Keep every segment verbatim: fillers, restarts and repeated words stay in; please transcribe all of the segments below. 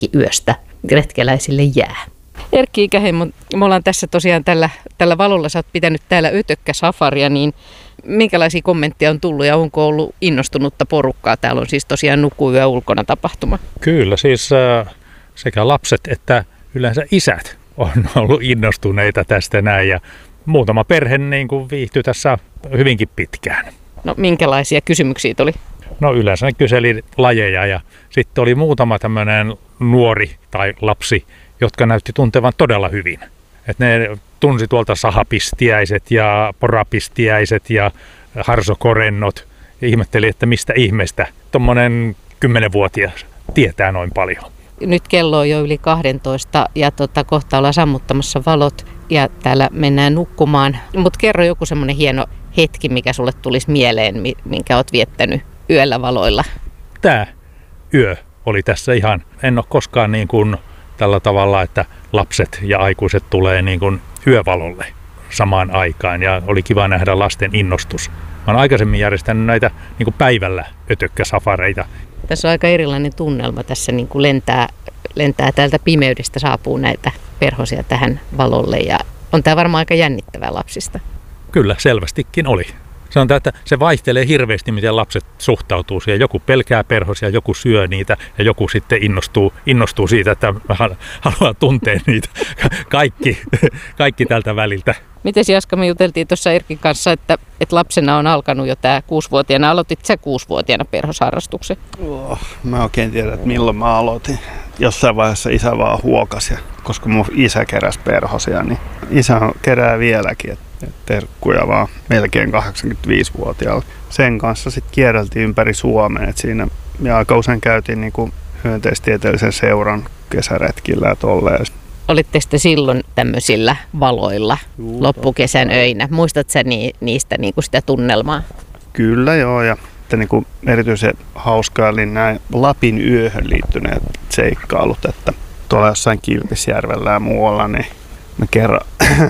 yöstä retkeläisille jää. Erkki Ikäheimo, me ollaan tässä tosiaan tällä, tällä valolla, sä oot pitänyt täällä ötökkäsafaria, niin minkälaisia kommentteja on tullut ja onko ollut innostunutta porukkaa? Täällä on siis tosiaan nukuyö ulkona tapahtuma. Kyllä, siis äh, sekä lapset että yleensä isät on ollut innostuneita tästä näin ja muutama perhe niin kuin viihtyi tässä hyvinkin pitkään. No minkälaisia kysymyksiä tuli? No yleensä ne kyseli lajeja ja sitten oli muutama tämmöinen nuori tai lapsi, jotka näytti tuntevan todella hyvin. Et ne tunsi tuolta sahapistiäiset ja porapistiäiset ja harsokorennot ja ihmetteli, että mistä ihmeestä tuommoinen kymmenvuotias tietää noin paljon. Nyt kello on jo yli kaksitoista ja tota, kohta ollaan sammuttamassa valot ja täällä mennään nukkumaan. Mutta kerro joku semmoinen hieno hetki, mikä sulle tulisi mieleen, minkä oot viettänyt yöllä valoilla. Tämä yö oli tässä ihan, en ole koskaan niin kuin tällä tavalla, että lapset ja aikuiset tulee niin kuin yövalolle samaan aikaan ja oli kiva nähdä lasten innostus. Mä oon aikaisemmin järjestänyt näitä niin kuin päivällä ötökkäsafareita. Tässä on aika erilainen tunnelma. Tässä niin kuin lentää, lentää täältä pimeydestä, saapuu näitä perhosia tähän valolle ja on tämä varmaan aika jännittävää lapsista. Kyllä, selvästikin oli. Sanotaan, että se vaihtelee hirveästi, miten lapset suhtautuu siihen. Joku pelkää perhosia, joku syö niitä ja joku sitten innostuu, innostuu siitä, että haluaa tuntea niitä. Kaikki, kaikki tältä väliltä. Miten Jaska, me juteltiin tuossa Erkin kanssa, että, että lapsena on alkanut jo tämä kuusivuotiaana. Aloitit sä kuusivuotiaana perhosharrastuksen? Oh, mä oikein tiedän, että milloin mä aloitin. Jossain vaiheessa isä vaan huokasi, koska mun isä keräsi perhosia, niin isä kerää vieläkin. Terkkuja vaan melkein kahdeksankymmentäviisivuotiaalla. Sen kanssa sitten kierreltiin ympäri Suomea. Et siinä ja aika usein käytiin niinku hyönteistieteellisen seuran kesäretkillä ja tolleen. Olitteko te silloin tämmöisillä valoilla Juu, loppukesän totta. öinä? Muistatko sä ni, niistä niinku sitä tunnelmaa? Kyllä joo, ja niinku erityisen hauskaa oli nämä Lapin yöhön liittyneet seikkailut, että tuolla jossain Kilpisjärvellä ja muualla, niin mä kerran,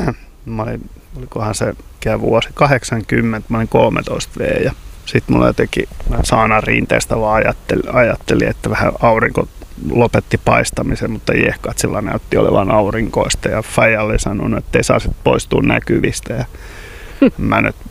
mä olin, olikohan se vuosi kahdeksankymmentä, mä olin kolmetoista vuotias ja sitten mulla jotenkin saanan rinteestä vaan ajattelin, ajattelin, että vähän aurinko lopetti paistamisen, mutta Jehkatsilla näytti olevan aurinkoista ja Faija oli sanonut, että ei saa sit poistua näkyvistä ja mä nyt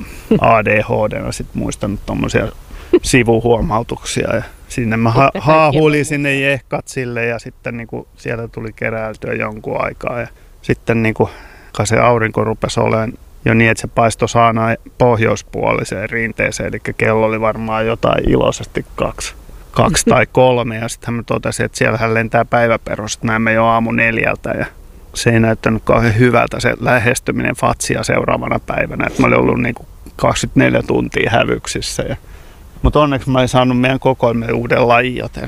A D H D:na sit muistanut tommosia sivuhuomautuksia ja sinne mä ha- haahuilin sinne Jehkatsille ja sitten niinku sieltä tuli keräiltyä jonkun aikaa ja sitten niinku se aurinko rupesi olemaan jo niin, että se paistoi saanaan pohjoispuoliseen rinteeseen, eli kello oli varmaan jotain iloisesti kaksi, kaksi tai kolme, ja sitten mä totesin, että siellähän lentää päiväperhoset, näemme jo aamu neljältä, ja se ei näyttänyt kauhean hyvältä se lähestyminen Fatsia seuraavana päivänä, että mä olin ollut niin kuin kaksikymmentäneljä tuntia hävyksissä, ja, mutta onneksi mä olin saanut meidän kokoelmeen uuden lajin, joten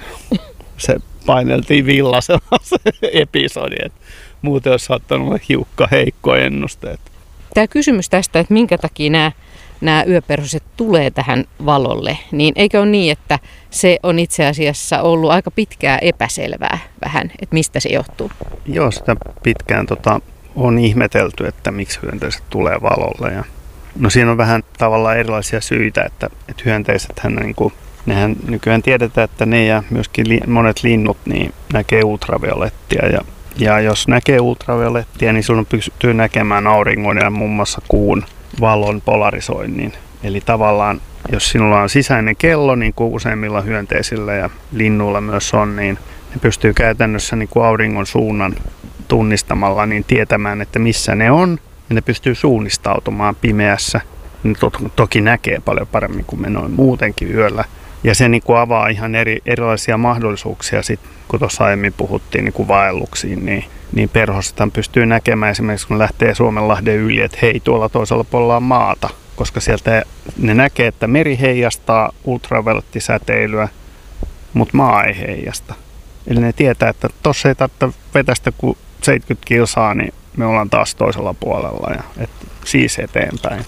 se paineltiin villasella se episodi, että muuten olisi saattanut olla hiukka heikko ennusteet. Tämä kysymys tästä, että minkä takia nämä, nämä yöperhoset tulee tähän valolle, niin eikö ole niin, että se on itse asiassa ollut aika pitkään epäselvää vähän, että mistä se johtuu? Joo, sitä pitkään tota, on ihmetelty, että miksi hyönteiset tulee valolle. Ja, no siinä on vähän tavallaan erilaisia syitä, että, että hyönteisethän niin kuin, nehän nykyään tiedetään, että ne ja myöskin li, monet linnut niin näkee ultraviolettia ja Ja jos näkee ultraviolettia, niin silloin pystyy näkemään auringon ja muun muassa kuun valon polarisoinnin. Eli tavallaan, jos sinulla on sisäinen kello, niin kuin useimmilla hyönteisillä ja linnuilla myös on, niin ne pystyy käytännössä niin kuin auringon suunnan tunnistamalla niin tietämään, että missä ne on. Ja ne pystyy suunnistautumaan pimeässä. Ne to- toki näkee paljon paremmin kuin me noin muutenkin yöllä. Ja se niin kuin avaa ihan eri, erilaisia mahdollisuuksia, sit, kun tuossa aiemmin puhuttiin niin kuin vaelluksiin, niin, niin perhosethan pystyy näkemään esimerkiksi, kun lähtee Suomenlahden yli, että hei, tuolla toisella puolella on maata, koska sieltä ne näkee, että meri heijastaa ultraviolettisäteilyä, mutta maa ei heijasta. Eli ne tietää, että tuossa ei tarvitse vetästä kuin seitsemänkymmentä kilsaa, niin me ollaan taas toisella puolella, ja et, siis eteenpäin.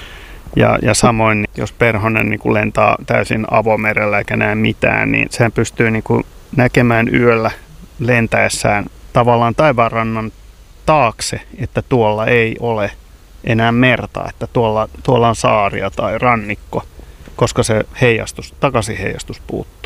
Ja, ja samoin, jos perhonen niin lentää täysin avomerellä eikä näe mitään, niin sehän pystyy niin kuin näkemään yöllä lentäessään tavallaan taivaanrannan taakse, että tuolla ei ole enää merta, että tuolla, tuolla on saaria tai rannikko, koska se heijastus, takaisin heijastus puuttuu.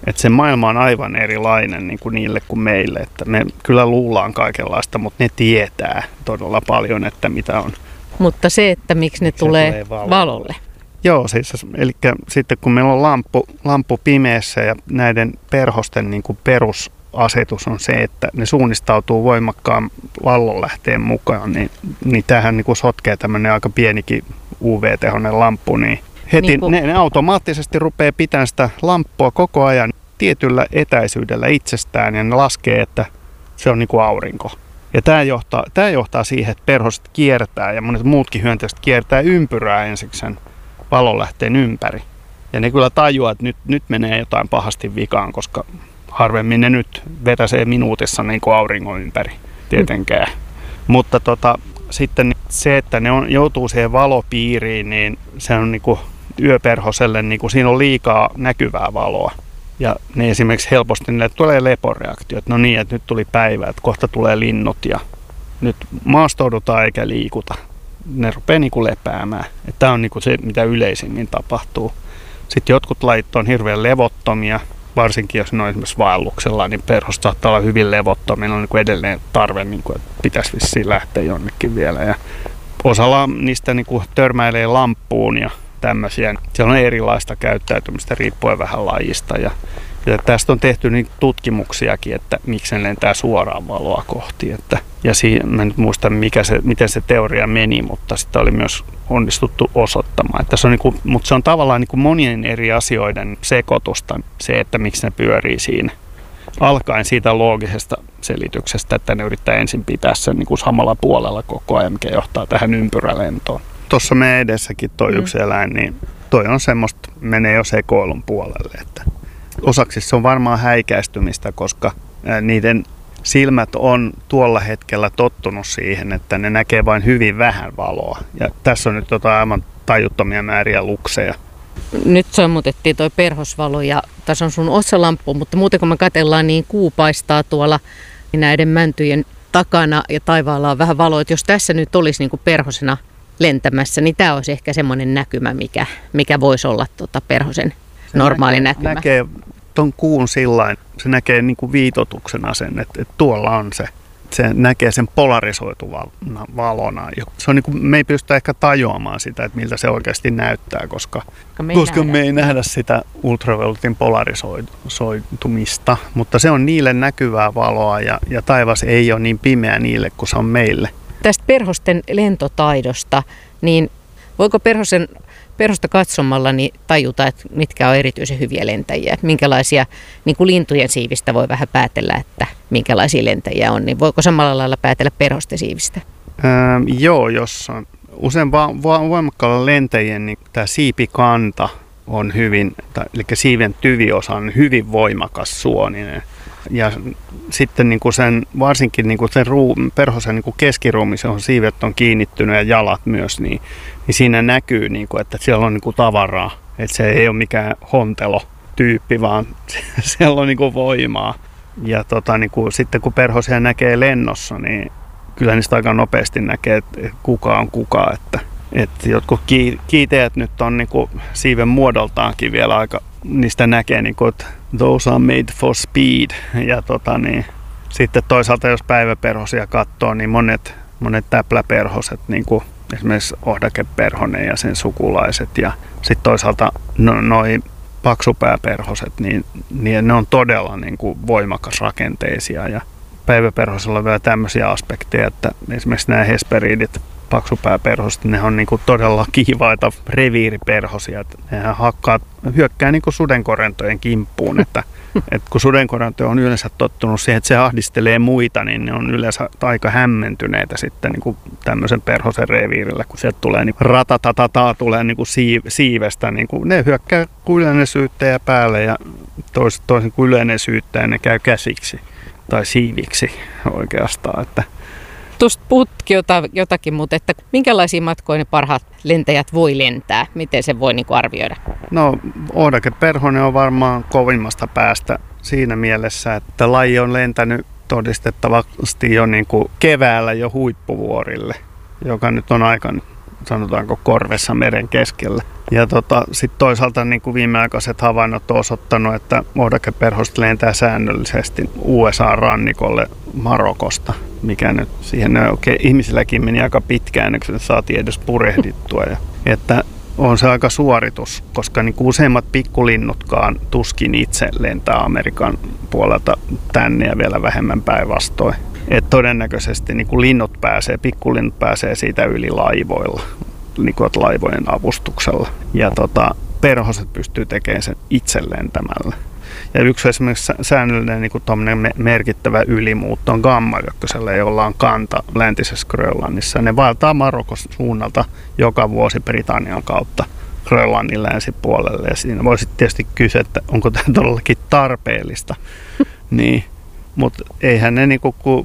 Että se maailma on aivan erilainen niin kuin niille kuin meille. Että me kyllä luullaan kaikenlaista, mutta ne tietää todella paljon, että mitä on. Mutta se, että miksi ne miksi tulee, tulee valolle. valolle. Joo, siis eli sitten kun meillä on lamppu, lamppu pimeässä ja näiden perhosten niin kuin perusasetus on se, että ne suunnistautuu voimakkaan vallonlähteen mukaan, niin, niin tämähän niin kuin sotkee tämmöinen aika pienikin U V-tehoinen lamppu, niin heti niin kuin ne, ne automaattisesti rupeaa pitämään sitä lamppua koko ajan tietyllä etäisyydellä itsestään ja ne laskee, että se on niin kuin aurinko. Ja tämä johtaa, tämä johtaa siihen, että perhoset kiertää ja monet muutkin hyönteiset kiertää ympyrää ensiksi sen valonlähteen ympäri. Ja ne kyllä tajuaa, että nyt, nyt menee jotain pahasti vikaan, koska harvemmin ne nyt vetäsee minuutissa niin kuin auringon ympäri tietenkään. Mm. Mutta tota, sitten se, että ne on, joutuu siihen valopiiriin, niin se on niin kuin yöperhoselle, niin kuin siinä on liikaa näkyvää valoa. Ja ne esimerkiksi helposti niille tulee leporeaktio, että no niin, että nyt tuli päivä, että kohta tulee linnut ja nyt maastoudutaan eikä liikuta. Ne rupeaa niin kuin lepäämään. Tämä on niin kuin se, mitä yleisimmin tapahtuu. Sitten jotkut lajit on hirveän levottomia, varsinkin jos ne on esimerkiksi vaelluksella, niin perhosta saattaa olla hyvin levottomia. Meillä on niin kuin edelleen tarve, niin kuin, että pitäisi vissiin lähteä jonnekin vielä. Ja osalla niistä niin kuin törmäilee lamppuun ja tämmöisiä. Siellä on erilaista käyttäytymistä riippuen vähän lajista. Ja, ja tästä on tehty niin tutkimuksiakin, että miksi ne lentää suoraan valoa kohti. Että, ja siinä, mä nyt muistan, mikä se, miten se teoria meni, mutta sitä oli myös onnistuttu osoittamaan. Että se on niin kuin, mutta se on tavallaan niin kuin monien eri asioiden sekoitusta se, että miksi ne pyörii siinä. Alkaen siitä loogisesta selityksestä, että ne yrittää ensin pitää sen niin kuin samalla puolella koko ajan, mikä johtaa tähän ympyrälentoon. Tuossa meidän edessäkin toi mm. yksi eläin, niin toi on semmoista, menee jo sekoilun puolelle. Että osaksi se on varmaan häikäistymistä, koska niiden silmät on tuolla hetkellä tottunut siihen, että ne näkee vain hyvin vähän valoa. Ja tässä on nyt jotain aivan tajuttomia määriä lukseja. Nyt sammutettiin toi perhosvalo ja tässä on sun otsalamppu, mutta muuten kun me katsellaan, niin kuu paistaa tuolla näiden mäntyjen takana ja taivaalla on vähän valoa. Jos tässä nyt olisi niin kuin perhosena lentämässä, niin tämä olisi ehkä semmoinen näkymä, mikä, mikä voisi olla tuota perhosen normaali näkee, näkymä. Näkee tuon kuun sillain, se näkee niin kuin viitotuksena sen, että, että tuolla on se. Se näkee sen polarisoituvana valona. Se on niin kuin, me ei pystytä ehkä tajuamaan sitä, että miltä se oikeasti näyttää, koska, me ei, koska nähdä. me ei nähdä sitä ultravioletin polarisoitumista. Mutta se on niille näkyvää valoa ja, ja taivas ei ole niin pimeä niille kuin se on meille. Tästä perhosten lentotaidosta, niin voiko perhosen, perhosta katsomalla niin tajuta, että mitkä on erityisen hyviä lentäjiä? Minkälaisia, niin kuin lintujen siivistä voi vähän päätellä, että minkälaisia lentäjiä on, niin voiko samalla lailla päätellä perhosten siivistä? Öö, joo, jos on usein va- va- voimakkaalla lentäjien, niin tämä siipikanta on hyvin, tai, eli siiven tyviosa on hyvin voimakas suoninen. Ja sitten niin kuin sen, varsinkin niin kuin sen ruu, perhosen niin kuin keskiruumi, johon siivet on kiinnittynyt ja jalat myös, niin, niin siinä näkyy, niin kuin, että siellä on niin kuin tavaraa. Että se ei ole mikään hontelo-tyyppi, vaan siellä on niin kuin voimaa. Ja tota, niin kuin, sitten kun perhosia näkee lennossa, niin kyllä niistä aika nopeasti näkee, että kuka on kuka. Että, että jotkut kiiteät nyt on niin kuin siiven muodoltaankin vielä aika, niistä näkee, niin kuin, että those are made for speed. Ja tota, niin, sitten toisaalta jos päiväperhosia katsoo, niin monet, monet täpläperhoset, niin kuin esimerkiksi ohdakeperhonen ja sen sukulaiset ja sitten toisaalta no, noi paksupääperhoset, niin, niin ne on todella niin kuin voimakas rakenteisia. Ja päiväperhosella on vielä tämmöisiä aspekteja, että esimerkiksi nämä hesperiidit, paksupääperhoset, ne on niinku todella kiivaita reviiriperhosia. Nehän hakkaa, hyökkää niinku sudenkorentojen kimppuun. Että, et kun sudenkorento on yleensä tottunut siihen, että se ahdistelee muita, niin ne on yleensä aika hämmentyneitä sitten niinku tämmöisen perhosen reviirillä. Kun sieltä tulee niinku ratatatataa, tulee niinku siivestä, niinku, ne hyökkää kuin yleinen syyttäjä päälle ja toisin, toisin kuin yleinen syyttäjä ne käy käsiksi tai siiviksi oikeastaan. Että tuosta puhutkin jotakin, mutta että minkälaisia matkoja ne parhaat lentäjät voi lentää? Miten se voi niin kuin arvioida? No, ohdakeperhonen on varmaan kovimmasta päästä siinä mielessä, että laji on lentänyt todistettavasti jo niin kuin keväällä jo huippuvuorille, joka nyt on aika sanotaanko korvessa meren keskellä. Ja tota, sitten toisaalta niin kuin viimeaikaiset havainnot on osoittanut, että ohdakeperhoset lentää säännöllisesti U S A-rannikolle Marokosta, mikä nyt siihen oikein ihmisilläkin meni aika pitkään, ennen kuin se saatiin edes purehdittua. Ja, että on se aika suoritus, koska niin kuin useimmat pikkulinnutkaan tuskin itse lentää Amerikan puolelta tänne ja vielä vähemmän päinvastoin. Et todennäköisesti niin kuin linnut pääsee, pikkulinnut pääsee siitä yli laivoilla, niin kuin laivojen avustuksella. Ja tota, perhoset pystyy tekemään sen itse lentämällä. Ja yksi esimerkiksi säännöllinen niin kuin merkittävä ylimuutto on gammajökkösellä, jolla on kanta läntisessä Grönlannissa. Ne vaeltaa Marokon suunnalta joka vuosi Britannian kautta Grönlannin länsipuolelle. Ja siinä voisi tietysti kysyä, että onko tämä todellakin tarpeellista. Niin. Mutta eihän ne, niinku, kun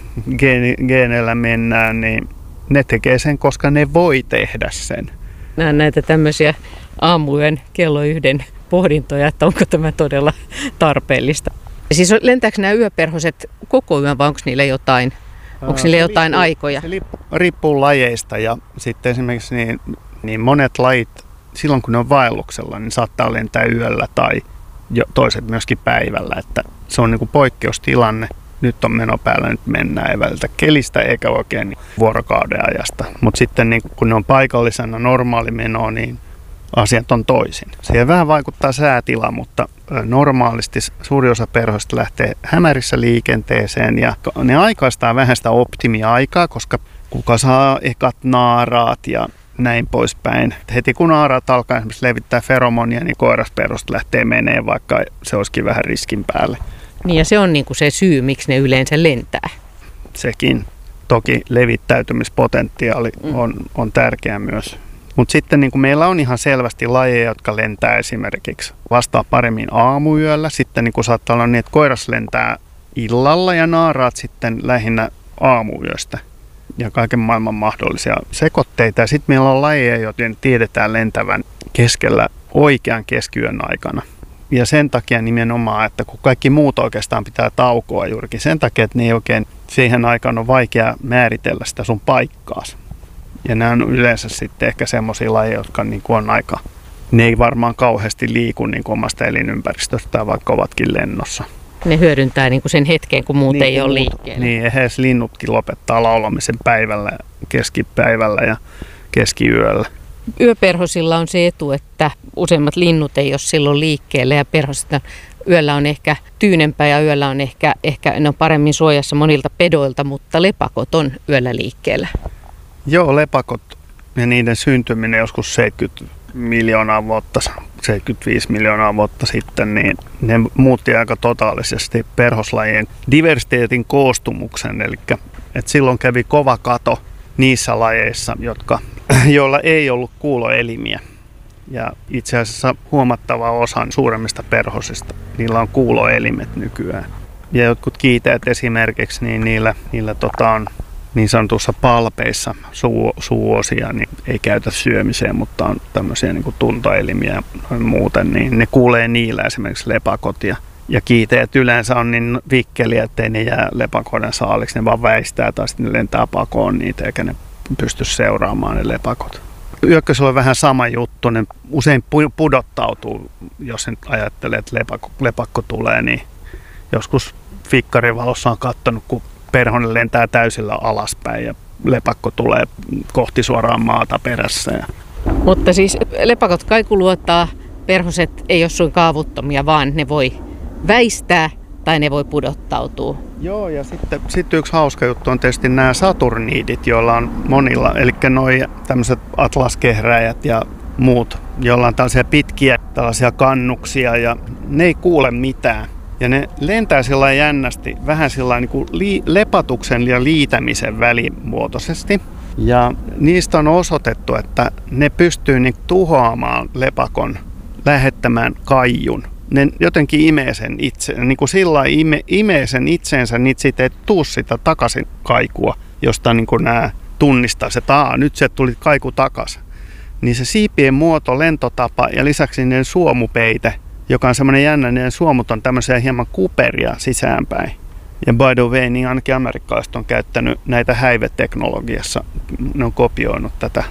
geeneillä mennään, niin ne tekee sen, koska ne voi tehdä sen. Näen näitä tämmöisiä aamuyön kello yhden pohdintoja, että onko tämä todella tarpeellista. Siis lentääkö nämä yöperhoset koko yön vai onko niillä jotain, onko niillä jotain riippuu, aikoja? Se riippuu lajeista ja sitten esimerkiksi niin, niin monet lajit, silloin kun ne on vaelluksella, niin saattaa lentää yöllä tai jo, toiset myöskin päivällä. Että se on niin kuin poikkeustilanne. Nyt on meno päällä, nyt mennään, ei välitä kelistä eikä oikein niin vuorokauden ajasta. Mutta sitten niin kun ne on paikallisena normaali meno, niin asiat on toisin. Siihen vähän vaikuttaa säätila, mutta normaalisti suuri osa perhoista lähtee hämärissä liikenteeseen ja ne aikaistaa vähän sitä optimiaikaa, koska kuka saa ekat naaraat ja näin poispäin. Heti kun naaraat alkaa esimerkiksi levittää feromonia, niin koirasperhosta lähtee menee, vaikka se olisikin vähän riskin päälle. Niin ja se on niinku se syy, miksi ne yleensä lentää. Sekin. Toki levittäytymispotentiaali on, on tärkeä myös. Mutta sitten niin kuin meillä on ihan selvästi lajeja, jotka lentää esimerkiksi vastaa paremmin aamuyöllä. Sitten niin kuin saattaa olla niin, että koiras lentää illalla ja naaraat sitten lähinnä aamuyöstä. Ja kaiken maailman mahdollisia sekoitteita. Ja sitten meillä on lajeja, joiden tiedetään lentävän keskellä oikean keskiyön aikana. Ja sen takia nimenomaan, että kun kaikki muut oikeastaan pitää taukoa juurikin sen takia, että ne ei oikein siihen aikaan on vaikea määritellä sitä sun paikkaasi. Ja nämä on yleensä sitten ehkä semmoisia lajeja, jotka niin kuin on aika, ne ei varmaan kauheasti liiku niin kuin omasta elinympäristöstä, vaikka ovatkin lennossa. Ne hyödyntää niin kuin sen hetken, kun muut niin, ei ole muut, liikkeellä. Niin, edes linnutkin lopettaa laulamisen päivällä, keskipäivällä ja keskiyöllä. Yöperhosilla on se etu, että useimmat linnut ei ole silloin liikkeellä ja perhoset yöllä on ehkä tyynempää ja yöllä on ehkä, ehkä ne on paremmin suojassa monilta pedoilta, mutta lepakot on yöllä liikkeellä. Joo, lepakot ja niiden syntyminen joskus seitsemänkymmentä miljoonaa vuotta, seitsemänkymmentäviisi miljoonaa vuotta sitten, niin ne muutti aika totaalisesti perhoslajien diversiteetin koostumuksen. Eli että silloin kävi kova kato niissä lajeissa, jotka, joilla ei ollut kuuloelimiä. Ja itse asiassa huomattava osa suuremmista perhosista, niillä on kuuloelimet nykyään. Ja jotkut kiiteet esimerkiksi, niin niillä, niillä tota on niin sanotussa palpeissa suu, suuosia, niin ei käytä syömiseen, mutta on tämmöisiä niin kuin tuntoelimiä ja muuten, niin ne kuulee niillä esimerkiksi lepakot. Ja, ja kiiteet yleensä on niin vikkeliä, ettei ne jää lepakoiden saaliksi, ne vaan väistää tai sitten ne lentää pakoon niitä, eikä ne pysty seuraamaan ne lepakot. Yökkösellä on vähän sama juttu, ne usein pudottautuu, jos nyt ajattelee, että lepakko, lepakko tulee, niin joskus fikkarivalossa on katsonut, kun perhonen lentää täysillä alaspäin ja lepakko tulee kohti suoraan maata perässä. Mutta siis lepakot kaikuluottaa, perhoset ei ole suin kaavuttomia, vaan ne voi väistää tai ne voi pudottautua. Joo, ja sitten, sitten yksi hauska juttu on tietysti nämä saturniidit, joilla on monilla, eli noi tämmöiset atlaskehräjät ja muut, joilla on tällaisia pitkiä tällaisia kannuksia ja ne ei kuule mitään. Ja ne lentää sillä jännästi, vähän sillä niin kuin li- lepatuksen ja liitämisen välimuotoisesti. Ja niistä on osoitettu, että ne pystyy niin tuhoamaan lepakon, lähettämään kaijun. Ne jotenkin imee sen itse, niin kuin sillä ime, imee sen itseensä, niin siitä ei tuu sitä takaisin kaikua, josta niin kuin nämä tunnistaa, että Aa, nyt se tuli kaiku takaisin. Niin se siipien muoto, lentotapa ja lisäksi niiden suomupeite, joka on semmoinen jännä, niiden suomut on tämmöisiä hieman kuperia sisäänpäin. Ja by the way, niin ainakin amerikkalaiset on käyttänyt näitä häiveteknologiassa. Ne on kopioinut tätä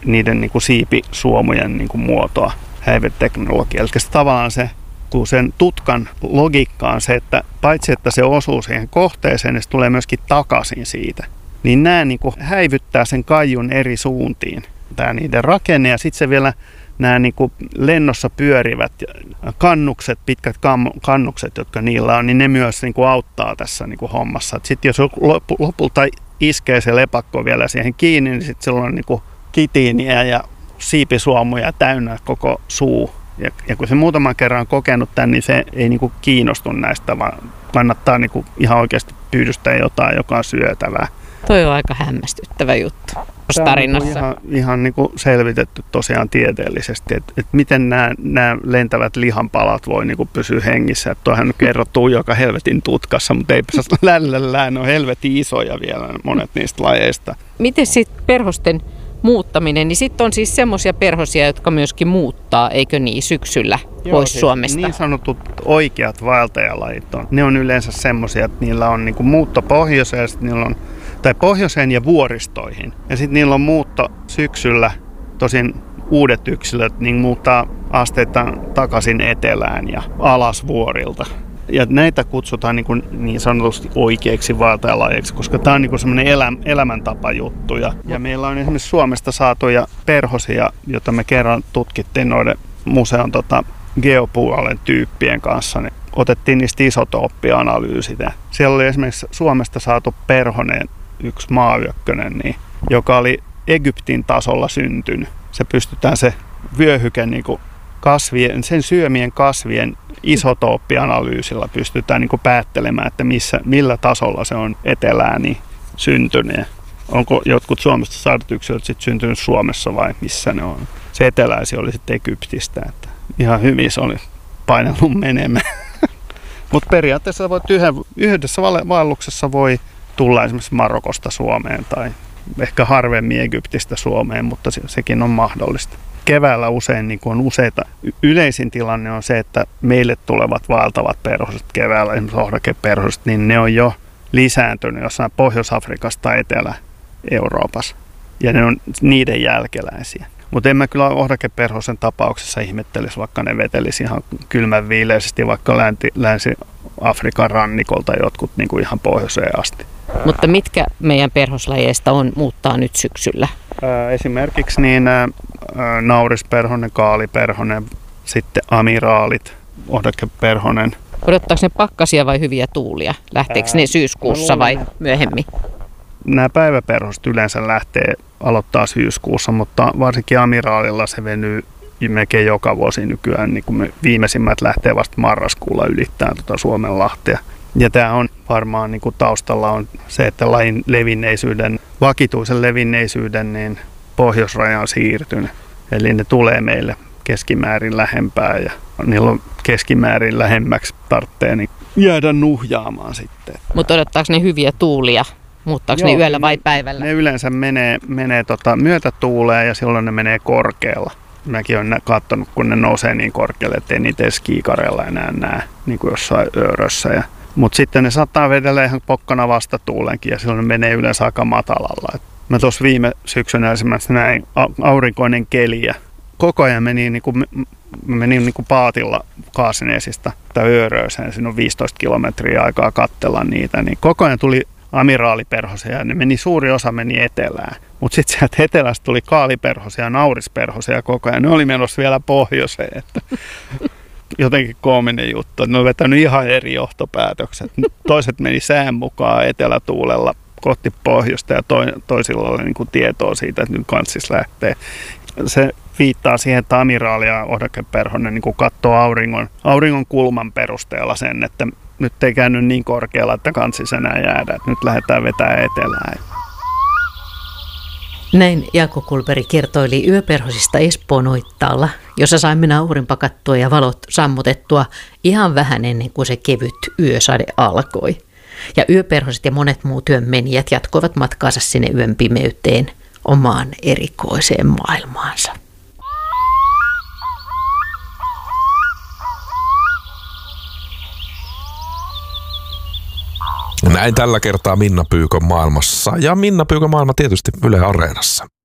niiden niin kuin siipisuomujen niin kuin muotoa häiveteknologia. Eli se tavallaan se, kun sen tutkan logiikka on se, että paitsi että se osuu siihen kohteeseen, niin se tulee myöskin takaisin siitä. Niin nämä niin kuin häivyttää sen kaijun eri suuntiin, tämä niiden rakenne, ja sitten se vielä nämä niin kuin lennossa pyörivät kannukset, pitkät kannukset, jotka niillä on, niin ne myös niin kuin auttaa tässä niin kuin hommassa. Sitten jos lopulta iskee se lepakko vielä siihen kiinni, niin sitten silloin on niin kuin kitiiniä ja siipisuomuja täynnä koko suu. Ja, ja kun se muutaman kerran on kokenut tämän, niin se ei niin kuin kiinnostu näistä, vaan kannattaa niin kuin ihan oikeasti pyydystää jotain, joka on syötävää. Toi on aika hämmästyttävä juttu tarinassa. Tämä on ihan, ihan niin kuin selvitetty tosiaan tieteellisesti, että, että miten nämä, nämä lentävät lihanpalat voi niin kuin pysyä hengissä. Että tuohan on kerrottu joka helvetin tutkassa, mutta eipä se lällällään, ne on helvetin isoja vielä monet niistä lajeista. Miten sitten perhosten muuttaminen, niin sitten on siis semmoisia perhosia, jotka myöskin muuttaa, eikö niin, syksyllä pois Joo, siis Suomesta? Niin sanotut oikeat vaeltajalajit on. Ne on yleensä semmoisia, että niillä on niinku muutto pohjoiseen, niillä on, tai pohjoiseen ja vuoristoihin. Ja sitten niillä on muutto syksyllä, tosin uudet yksilöt, niin muuttaa asteittain takaisin etelään ja alas vuorilta. Ja näitä kutsutaan niin, kuin niin sanotusti oikeiksi vaeltajalajeiksi, koska tämä on niin semmoinen elä, elämäntapajuttu. Ja, ja meillä on esimerkiksi Suomesta saatuja perhosia, joita me kerran tutkittiin noiden museon tota, geopuolen tyyppien kanssa. Niin otettiin niistä isotooppianalyysit. Siellä oli esimerkiksi Suomesta saatu perhonen, yksi maayökkönen, niin, joka oli Egyptin tasolla syntynyt. Se pystytään se vyöhyke niin kuin kasvien, sen syömien kasvien isotooppianalyysillä pystytään niin kuin päättelemään, että missä, millä tasolla se on etelään niin syntynyt. Onko jotkut Suomesta saadut yksilöt sitten syntynyt Suomessa vai missä ne on. Se eteläisi oli sitten Egyptistä. Että ihan hyvin se oli painellut menemään. Mutta periaatteessa voit yhden, yhdessä vaelluksessa voi tulla esimerkiksi Marokosta Suomeen tai ehkä harvemmin Egyptistä Suomeen, mutta se, sekin on mahdollista. Keväällä usein niin on useita. Yleisin tilanne on se, että meille tulevat vaeltavat perhoset keväällä, esimerkiksi ohdakeperhoset, niin ne on jo lisääntynyt jossain Pohjois-Afrikassa tai Etelä-Euroopassa. Ja ne on niiden jälkeläisiä. Mutta en mä kyllä ohdakeperhosen tapauksessa ihmettelisi, vaikka ne vetelisi ihan kylmän viileisesti, vaikka länti, Länsi-Afrikan rannikolta jotkut niin kuin ihan pohjoiseen asti. Mutta mitkä meidän perhoslajeista on muuttaa nyt syksyllä? Esimerkiksi niin naurisperhonen, kaaliperhonen, sitten amiraalit, ohdakeperhonen. Odottaako ne pakkasia vai hyviä tuulia? Lähteekö ne syyskuussa vai myöhemmin? Nämä päiväperhoset yleensä lähtee aloittaa syyskuussa, mutta varsinkin amiraalilla se venyy melkein joka vuosi nykyään. Niin kuin viimeisimmät lähtee vasta marraskuulla ylittämään tuota Suomenlahtea. Ja tämä on varmaan niin kuin taustalla on se, että lajin levinneisyyden, vakituisen levinneisyyden niin pohjoisraja on siirtynyt. Eli ne tulee meille keskimäärin lähempää ja niillä on keskimäärin lähemmäksi tarvitsee niin jäädä nuhjaamaan sitten. Mutta odottaako ne hyviä tuulia? Muuttaako Joo, ne yöllä vai päivällä? Ne yleensä menee, menee tota myötätuuleen ja silloin ne menee korkealla. Mäkin olen katsonut, kun ne nousee niin korkealle, ettei niitä edes kiikareilla enää näe, niin kuin jossain öörössä. Ja mutta sitten ne saattaa vedellä ihan pokkana vastatuulenkin ja silloin ne menee yleensä aika matalalla. Et mä tuossa viime syksynä esimerkiksi näin aurinkoinen keli ja koko ajan meni, niin kuin, meni niin kuin paatilla Kaasineesista tai Öörööseen. Siinä on viisitoista kilometriä aikaa katsella niitä. Niin koko ajan tuli amiraaliperhosia ja ne meni, suuri osa meni etelään. Mutta sitten sieltä etelästä tuli kaaliperhosia ja naurisperhosia koko ajan. Ne oli menossa vielä pohjoiseen. Että jotenkin koominen juttu. Ne on vetänyt ihan eri johtopäätökset. Toiset meni sään mukaan etelätuulella kohti pohjoista ja toisilla oli niin kuin tietoa siitä, että nyt kanssis lähtee. Se viittaa siihen, että amiraali ja ohdakeperhonen niin kuin katsoo auringon, auringon kulman perusteella sen, että nyt ei käynyt niin korkealla, että kanssis enää jäädä. Että nyt lähdetään vetämään etelään. Näin Jaakko Kulberg kertoili yöperhosista Espoon Oittaalla, jossa saimme naurin pakattua ja valot sammutettua ihan vähän ennen kuin se kevyt yösade alkoi. Ja yöperhoset ja monet muut yönmenijät jatkoivat matkaansa sinne yön pimeyteen omaan erikoiseen maailmaansa. Näin tällä kertaa Minna Pyykön maailmassa ja Minna Pyykön maailma tietysti Yle Areenassa.